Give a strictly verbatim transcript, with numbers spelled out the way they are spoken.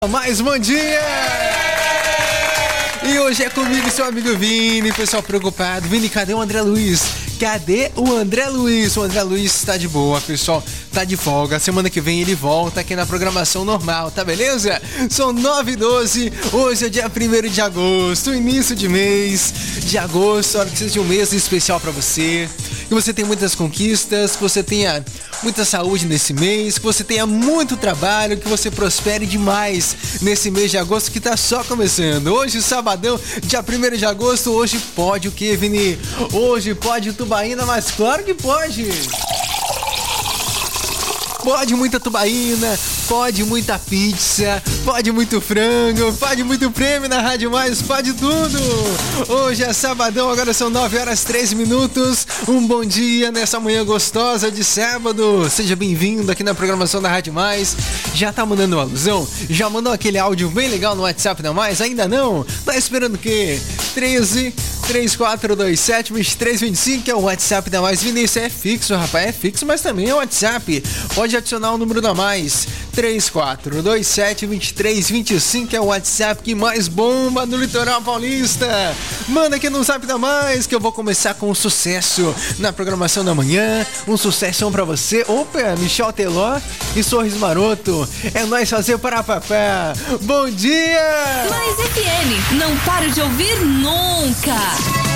Mais bom dia! E hoje é comigo, seu amigo Vini. Pessoal preocupado, Vini, cadê o André Luiz? Cadê o André Luiz? O André Luiz tá de boa, pessoal, tá de folga. Semana que vem ele volta aqui na programação normal, tá beleza? São nove e doze, hoje é dia primeiro de agosto, início de mês de agosto. Espero que seja um mês especial pra você, que você tenha muitas conquistas, que você tenha muita saúde nesse mês, que você tenha muito trabalho, que você prospere demais nesse mês de agosto que tá só começando. Hoje, sabadão, dia primeiro de agosto, hoje pode o que, Vini? Hoje pode tubaína, mas claro que pode! Pode muita tubaína, pode muita pizza, pode muito frango, pode muito prêmio na Rádio Mais, pode tudo! Hoje é sabadão, agora são nove horas e treze minutos. Um bom dia nessa manhã gostosa de sábado. Seja bem-vindo aqui na programação da Rádio Mais. Já tá mandando uma alusão? Já mandou aquele áudio bem legal no WhatsApp da Mais? Ainda não? Tá esperando o quê? treze, três quatro dois sete, dois três dois cinco é o WhatsApp da Mais. Vinícius, é fixo, rapaz, é fixo, mas também é o WhatsApp. Pode adicionar o número da Mais, três quatro dois sete, dois três dois cinco é o WhatsApp que mais bomba no litoral paulista. Manda aqui no Zap da Mais que eu vou começar com um sucesso na programação da manhã, um sucesso pra você. Opa, Michel Teló e Sorriso Maroto, é nós fazer para papá. Bom dia! Mais F M, não paro de ouvir nunca.